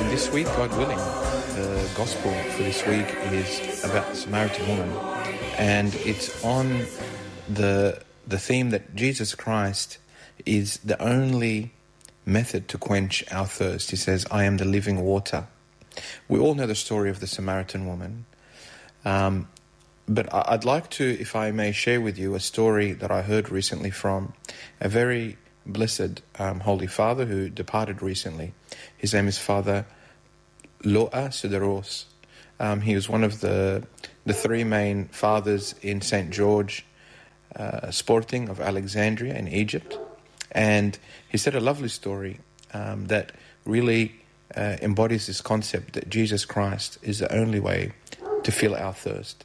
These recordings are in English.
This week, God willing, the gospel for this week is about the Samaritan woman, and it's on the theme that Jesus Christ is the only method to quench our thirst. He says, "I am the living water." We all know the story of the Samaritan woman, but I'd like to, if I may, share with you a story that I heard recently from a very blessed Holy Father who departed recently. His name is Father Loa Sudaros. He was one of the three main fathers in St. George Sporting of Alexandria in Egypt. And he said a lovely story that really embodies this concept that Jesus Christ is the only way to fill our thirst.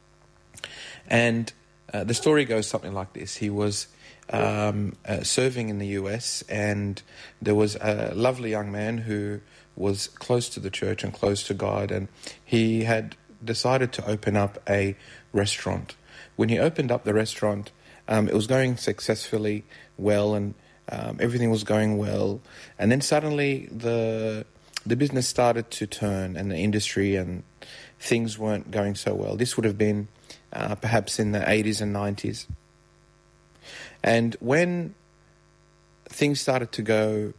And the story goes something like this. He was serving in the US, and there was a lovely young man who was close to the church and close to God, and he had decided to open up a restaurant. When he opened up the restaurant, it was going successfully well, and everything was going well, and then suddenly the business started to turn, and the industry and things weren't going so well. This would have been perhaps in the 80s and 90s. And when things started to go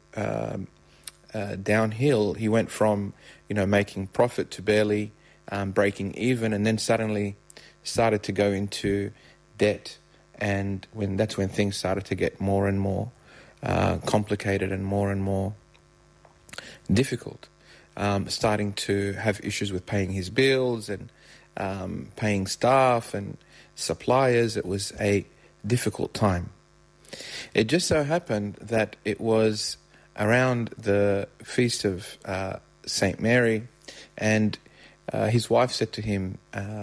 downhill, he went from, making profit to barely breaking even, and then suddenly started to go into debt. And that's when things started to get more and more complicated and more difficult. Starting to have issues with paying his bills and paying staff and suppliers. It was a difficult time. It just so happened that it was around the feast of St. Mary, and his wife said to him,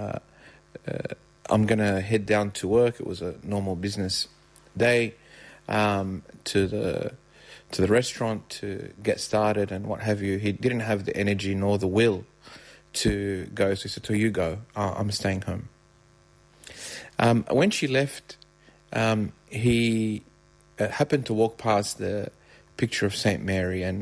I'm going to head down to work. It was a normal business day, to the restaurant to get started and what have you. He didn't have the energy nor the will to go, so he said, "You go, I'm staying home." When she left, he happened to walk past the picture of St. Mary, and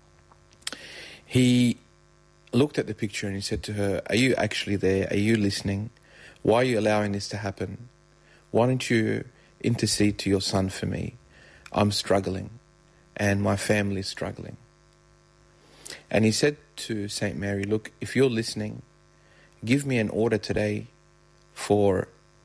he looked at the picture and he said to her, "Are you actually there? Are you listening? Why are you allowing this to happen? Why don't you intercede to your son for me? I'm struggling, and my family is struggling." And he said to St. Mary, "Look, if you're listening, give me an order today for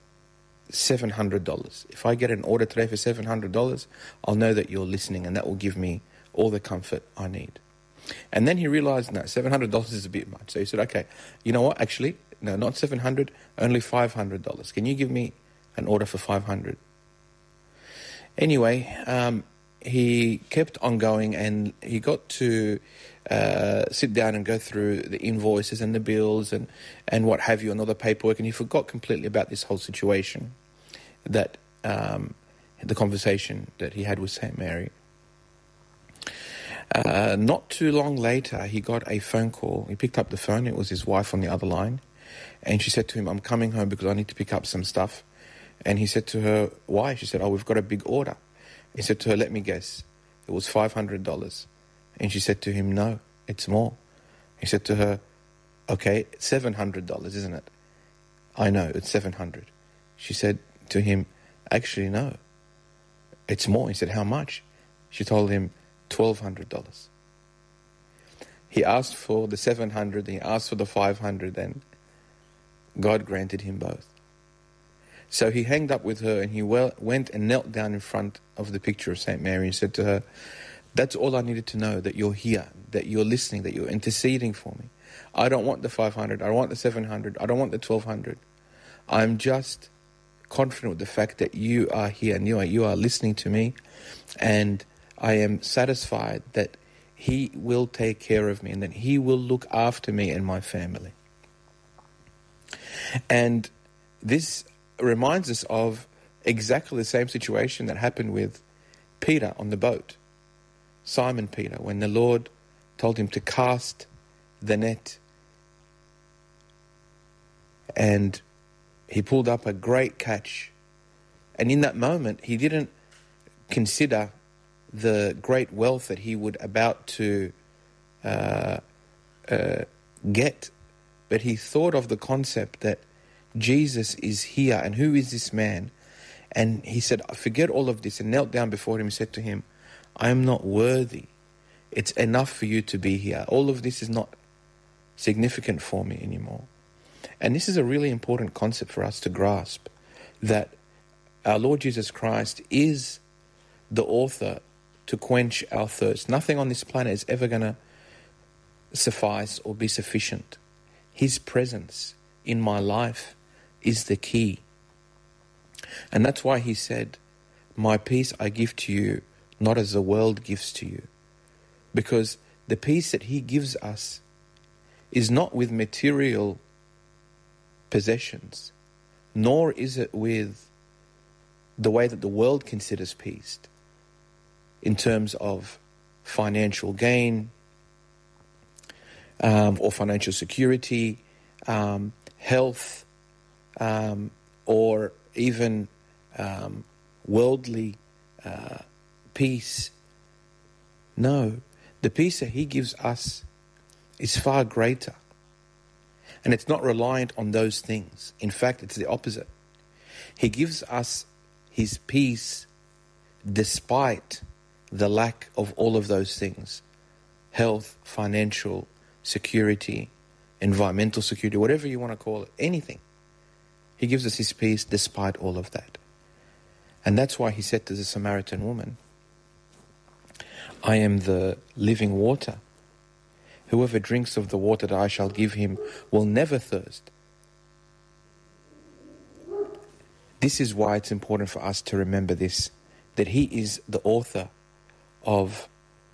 $700. If I get an order today for $700, I'll know that you're listening, and that will give me all the comfort I need." And then he realized, no, $700 is a bit much. So he said, "Okay, you know what? Actually, no, not $700, only $500. Can you give me an order for $500? Anyway, he kept on going, and he got to sit down and go through the invoices and the bills and what have you, and all the paperwork, and he forgot completely about this whole situation, that the conversation that he had with St. Mary. Not too long later, he got a phone call. He picked up the phone. It was his wife on the other line, and she said to him, "I'm coming home because I need to pick up some stuff." And he said to her, "Why?" She said, "Oh, we've got a big order." He said to her, "Let me guess, it was $500. And she said to him, "No, it's more." He said to her, "Okay, it's $700, isn't it?" "I know, it's $700. She said to him, "Actually, no, it's more." He said, "How much?" She told him, $1,200. He asked for the $700, and he asked for the $500, and God granted him both. So he hanged up with her, and he went and knelt down in front of the picture of St. Mary and said to her, "That's all I needed to know, that you're here, that you're listening, that you're interceding for me. I don't want the $500, I don't want the $700, I don't want the $1,200. I'm just confident with the fact that you are here and you are listening to me, and I am satisfied that He will take care of me and that He will look after me and my family." And this reminds us of exactly the same situation that happened with Peter on the boat, Simon Peter, when the Lord told him to cast the net, and he pulled up a great catch. And in that moment, he didn't consider the great wealth that he would about to get, but he thought of the concept that Jesus is here, and who is this man? And he said, forget all of this, and knelt down before him and said to him, I am not worthy. It's enough for you to be here. All of this is not significant for me anymore. And this is a really important concept for us to grasp, that our Lord Jesus Christ is the author to quench our thirst. Nothing on this planet is ever going to suffice or be sufficient. His presence in my life is the key. And that's why he said, my peace I give to you, not as the world gives to you. Because the peace that he gives us is not with material possessions, nor is it with the way that the world considers peace, in terms of financial gain, or financial security, health, or even worldly peace. No, the peace that he gives us is far greater. And it's not reliant on those things. In fact, it's the opposite. He gives us his peace despite the lack of all of those things. Health, financial security, environmental security, whatever you want to call it, anything. He gives us his peace despite all of that. And that's why he said to the Samaritan woman, I am the living water. Whoever drinks of the water that I shall give him will never thirst. This is why it's important for us to remember this, that he is the author of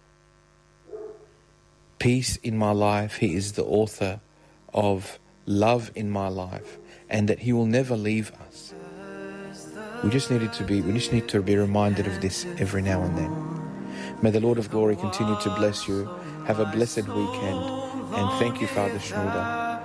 peace in my life. He is the author of love in my life, and that he will never leave us. We just need to be reminded of this every now and then. May the Lord of glory continue to bless you. Have a blessed weekend. And thank you, Father Shnuda.